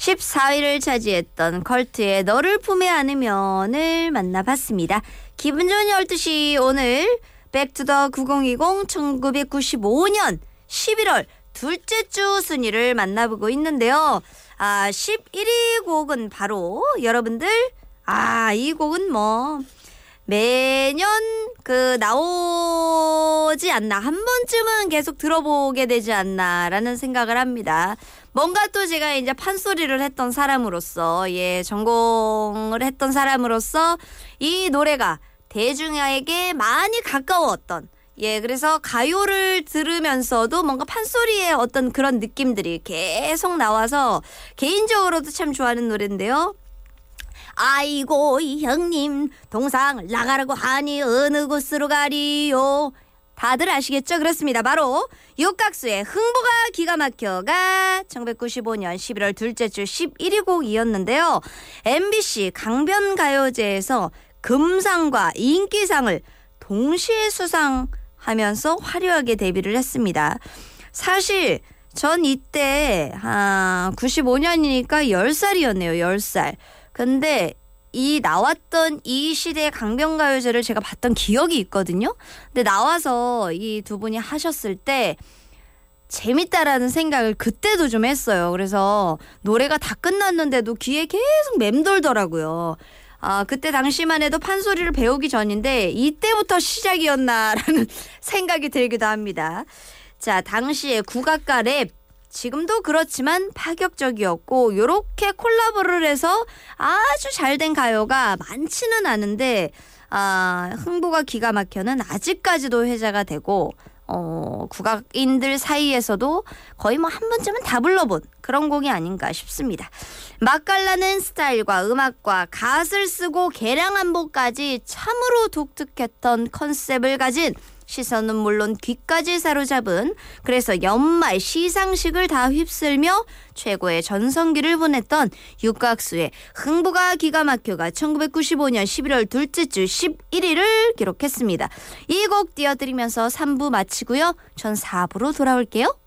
14위를 차지했던 컬트의 너를 품에 안으면을 만나봤습니다. 기분 좋은 12시 오늘 백투더 9020 1995년 11월 둘째 주 순위를 만나보고 있는데요. 11위 곡은 바로 여러분들 이 곡은 뭐 매년 나오지 않나 한 번쯤은 계속 들어보게 되지 않나라는 생각을 합니다. 뭔가 또 제가 이제 판소리를 했던 사람으로서 전공을 했던 사람으로서 이 노래가 대중에게 많이 가까웠던 그래서 가요를 들으면서도 뭔가 판소리의 어떤 그런 느낌들이 계속 나와서 개인적으로도 참 좋아하는 노래인데요. 아이고 이 형님 동상을 나가라고 하니 어느 곳으로 가리요. 다들 아시겠죠? 그렇습니다. 바로 육각수의 흥부가 기가 막혀가 1995년 11월 둘째 주 11위 곡이었는데요. MBC 강변가요제에서 금상과 인기상을 동시에 수상하면서 화려하게 데뷔를 했습니다. 사실 전 이때 95년이니까 10살이었네요. 10살. 근데 나왔던 이 시대의 강변가요제를 제가 봤던 기억이 있거든요. 근데 나와서 이 두 분이 하셨을 때 재밌다라는 생각을 그때도 좀 했어요. 그래서 노래가 다 끝났는데도 귀에 계속 맴돌더라고요. 그때 당시만 해도 판소리를 배우기 전인데 이때부터 시작이었나라는 생각이 들기도 합니다. 자, 당시에 국악과 랩 지금도 그렇지만 파격적이었고 이렇게 콜라보를 해서 아주 잘된 가요가 많지는 않은데 흥부가 기가 막혀는 아직까지도 회자가 되고 국악인들 사이에서도 거의 뭐 한 번쯤은 다 불러본 그런 곡이 아닌가 싶습니다. 맛깔나는 스타일과 음악과 갓을 쓰고 개량한복까지 참으로 독특했던 컨셉을 가진 시선은 물론 귀까지 사로잡은 그래서 연말 시상식을 다 휩쓸며 최고의 전성기를 보냈던 육각수의 흥부가 기가 막혀가 1995년 11월 둘째 주 11위를 기록했습니다. 이 곡 띄워드리면서 3부 마치고요. 전 4부로 돌아올게요.